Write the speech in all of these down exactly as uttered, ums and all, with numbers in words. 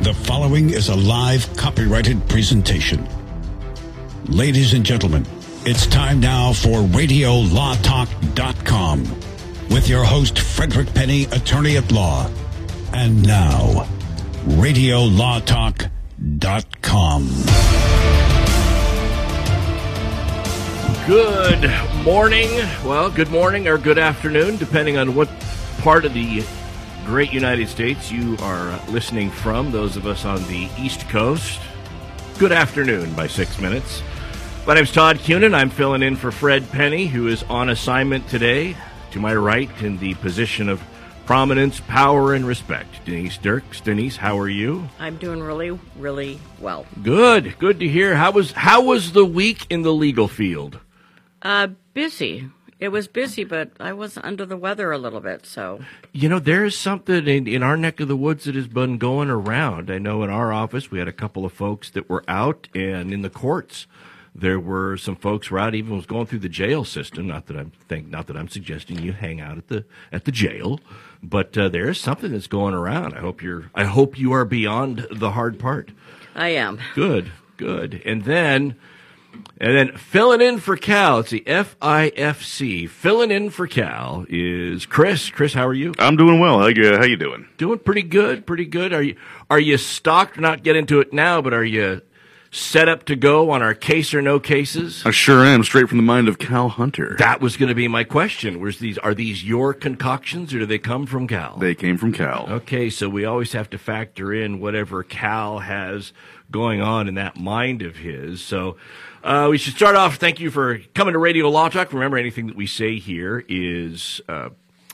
The following is a live copyrighted presentation. Ladies and gentlemen, it's time now for radio law talk dot com with your host, Frederick Penny, attorney at law. And now, radio law talk dot com. Good morning. Well, good morning or good afternoon, depending on what part of the great United States you are listening from. Those of us on the East Coast, good afternoon by six minutes. My name's Todd Cunin. I'm filling in for Fred Penny, who is on assignment today. To my right, in the position of prominence, power, and respect, Denise Dirks. Denise, how are you? I'm doing really, really well. Good. Good to hear. How was how was the week in the legal field? Uh, busy. It was busy, but I was under the weather a little bit, so. You know, there is something in, in our neck of the woods that has been going around. I know in our office we had a couple of folks that were out, and in the courts there were some folks who were out, even was going through the jail system. Not that I'm think, not that I'm suggesting you hang out at the at the jail, but uh, there is something that's going around. I hope you're. I hope you are beyond the hard part. I am. Good, good, and then. And then filling in for Cal, it's the F I F C. Filling in for Cal is Chris. Chris, how are you? I'm doing well. How you, how you doing? Doing pretty good, pretty good. Are you are you stocked? Not get into it now, but are you set up to go on our case or no cases? I sure am. Straight from the mind of Cal Hunter. That was going to be my question. Was these are these your concoctions or do they come from Cal? They came from Cal. Okay, so we always have to factor in whatever Cal has going on in that mind of his. So. Uh, we should start off. Thank you for coming to Radio Law Talk. Remember, anything that we say here is uh,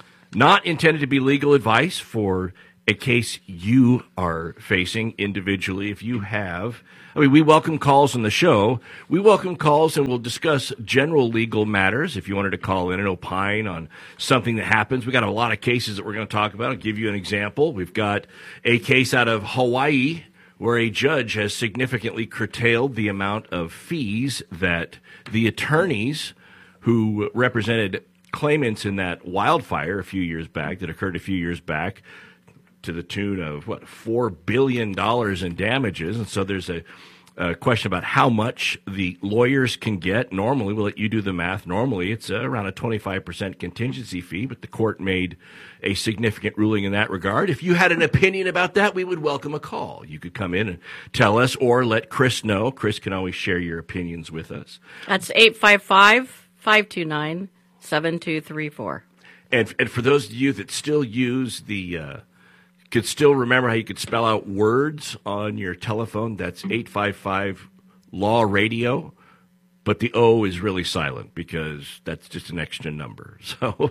not intended to be legal advice for a case you are facing individually. If you have, I mean, we welcome calls on the show. We welcome calls and we'll discuss general legal matters. If you wanted to call in and opine on something that happens, we got a lot of cases that we're going to talk about. I'll give you an example. We've got a case out of Hawaii where a judge has significantly curtailed the amount of fees that the attorneys who represented claimants in that wildfire a few years back, that occurred a few years back, to the tune of, what, four billion dollars in damages. And so there's a, a question about how much the lawyers can get. Normally, we'll let you do the math. Normally, it's uh, around a twenty-five percent contingency fee, but the court made a significant ruling in that regard. If you had an opinion about that, we would welcome a call. You could come in and tell us or let Chris know. Chris can always share your opinions with us. That's eight five five, five two nine, seven two three four. And, and for those of you that still use the, uh, could still remember how you could spell out words on your telephone, that's eight five five law radio, but the O is really silent because that's just an extra number. So...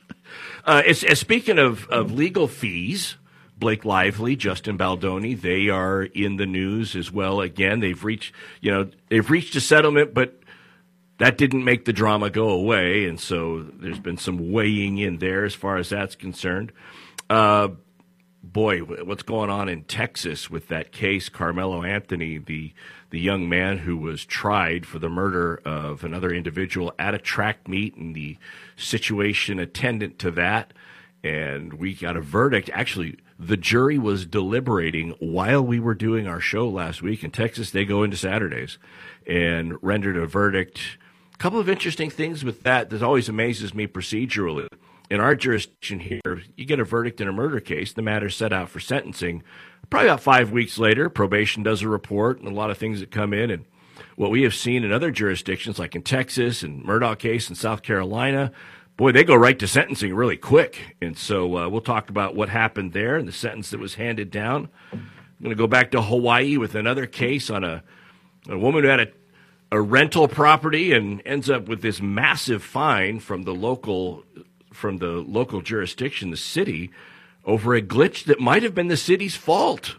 Uh, it's, uh, speaking of, of legal fees, Blake Lively, Justin Baldoni, they are in the news as well. Again, they've reached, you know, they've reached a settlement, but that didn't make the drama go away, and so there's been some weighing in there as far as that's concerned. Uh, boy, what's going on in Texas with that case, Carmelo Anthony, the the young man who was tried for the murder of another individual at a track meet and the situation attendant to that. And we got a verdict. Actually, the jury was deliberating while we were doing our show last week. In Texas, they go into Saturdays and rendered a verdict. A couple of interesting things with that that always amazes me procedurally. In our jurisdiction here, you get a verdict in a murder case, the matter's set out for sentencing. Probably about five weeks later, probation does a report and a lot of things that come in. And what we have seen in other jurisdictions, like in Texas and Murdaugh case in South Carolina, boy, they go right to sentencing really quick. And so uh, we'll talk about what happened there and the sentence that was handed down. I'm going to go back to Hawaii with another case on a, a woman who had a, a rental property and ends up with this massive fine from the local from the local jurisdiction, the city, over a glitch that might have been the city's fault.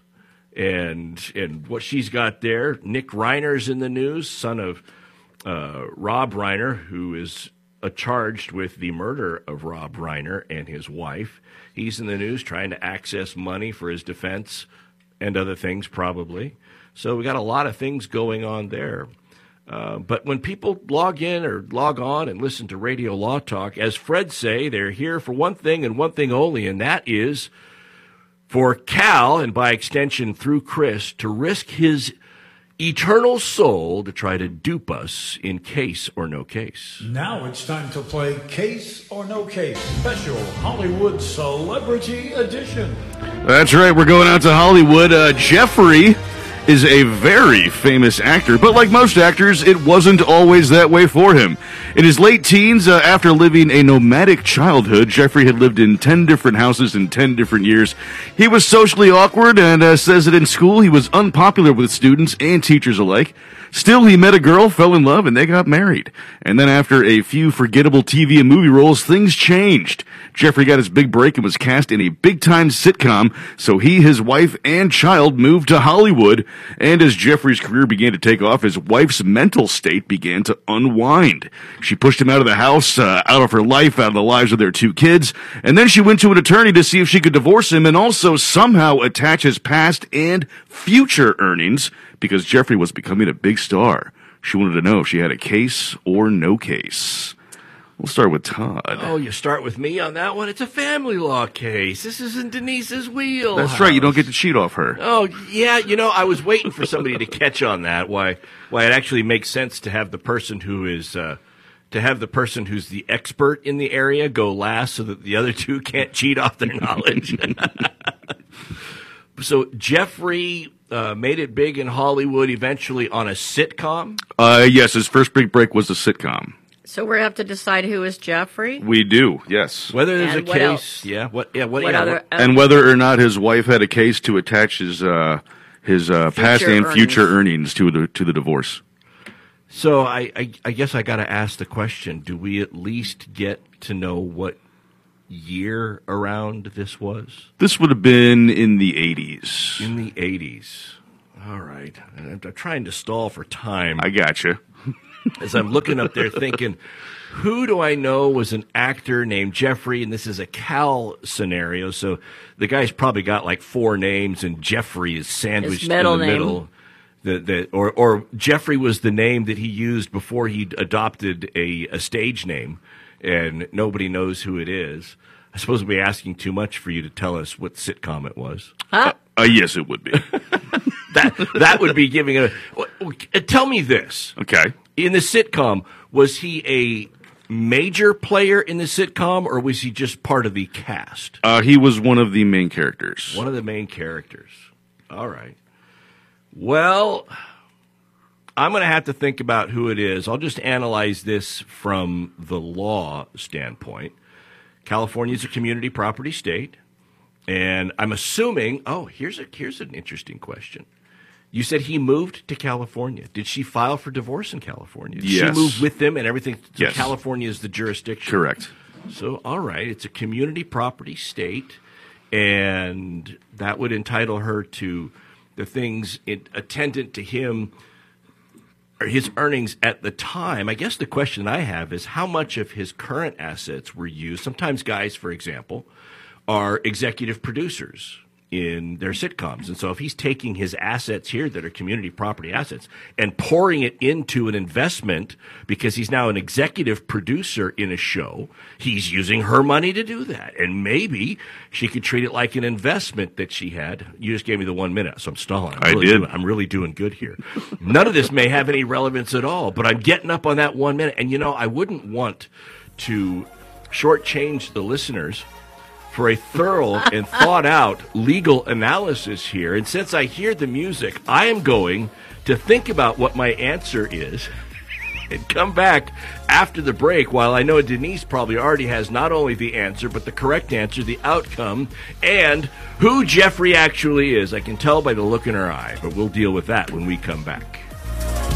And and what she's got there, Nick Reiner's in the news, son of uh, Rob Reiner, who is uh, charged with the murder of Rob Reiner and his wife. He's in the news trying to access money for his defense and other things probably. So we got a lot of things going on there. Uh, but when people log in or log on and listen to Radio Law Talk, as Fred say, they're here for one thing and one thing only, and that is for Cal, and by extension through Chris, to risk his eternal soul to try to dupe us in Case or No Case. Now it's time to play Case or No Case, special Hollywood Celebrity Edition. That's right, we're going out to Hollywood. Uh, Jeffrey is a very famous actor, but like most actors, it wasn't always that way for him. In his late teens, uh, after living a nomadic childhood, Jeffrey had lived in ten different houses in ten different years. He was socially awkward and uh, says that in school he was unpopular with students and teachers alike. Still, he met a girl, fell in love, and they got married. And then after a few forgettable T V and movie roles, things changed. Jeffrey got his big break and was cast in a big-time sitcom, so he, his wife, and child moved to Hollywood. And as Jeffrey's career began to take off, his wife's mental state began to unwind. She pushed him out of the house, uh, out of her life, out of the lives of their two kids, and then she went to an attorney to see if she could divorce him and also somehow attach his past and future earnings, because Jeffrey was becoming a big star. She wanted to know if she had a case or no case. We'll start with Todd. Oh, you start with me on that one? It's a family law case. This isn't Denise's wheelhouse. That's right. You don't get to cheat off her. Oh, yeah. You know, I was waiting for somebody to catch on that. Why Why it actually makes sense to have the person who is... Uh, to have the person who's the expert in the area go last so that the other two can't cheat off their knowledge. So Jeffrey uh, made it big in Hollywood eventually on a sitcom? Uh, yes, his first big break was a sitcom. So we have to decide who is Jeffrey? We do, yes. Whether there's And a what case, else? yeah. What? Yeah. What? What yeah, other? what- uh, And whether or not his wife had a case to attach his uh, his uh, past Future and future earnings. earnings to the to the divorce. So I, I, I guess I got to ask the question: do we at least get to know what year around this was? This would have been in the eighties. In the eighties. All right. I'm, I'm trying to stall for time. I gotcha. As I'm looking up there thinking, who do I know was an actor named Jeffrey? And this is a Cal scenario, so the guy's probably got like four names, and Jeffrey is sandwiched His middle in the name. middle. The, the, or, or Jeffrey was the name that he used before he adopted a, a stage name, and nobody knows who it is. I suppose we'll be asking too much for you to tell us what sitcom it was. Huh? Uh, yes, it would be. That that would be giving a. Tell me this. Okay. In the sitcom, was he a major player in the sitcom, or was he just part of the cast? Uh, he was one of the main characters. One of the main characters. All right. Well, I'm going to have to think about who it is. I'll just analyze this from the law standpoint. California is a community property state, and I'm assuming. Oh, here's a here's an interesting question. You said he moved to California. Did she file for divorce in California? Did Yes. she move with them and everything? So Yes. California is the jurisdiction. Correct. So, all right, it's a community property state, and that would entitle her to the things it, attendant to him or his earnings at the time. I guess the question I have is how much of his current assets were used. Sometimes guys, for example, are executive producers in their sitcoms. And so if he's taking his assets here that are community property assets and pouring it into an investment because he's now an executive producer in a show, he's using her money to do that. And maybe she could treat it like an investment that she had. You just gave me the one minute, so I'm stalling. I'm I really did. Doing, I'm really doing good here. None of this may have any relevance at all, but I'm getting up on that one minute. And, you know, I wouldn't want to shortchange the listeners for a thorough and thought-out legal analysis here. And since I hear the music, I am going to think about what my answer is and come back after the break, while I know Denise probably already has not only the answer, but the correct answer, the outcome, and who Jeffrey actually is. I can tell by the look in her eye, but we'll deal with that when we come back.